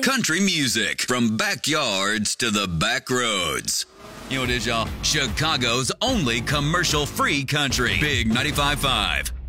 Country music from backyards to the back roads. You know what it is, y'all? Chicago's only commercial-free country. Big 95.5.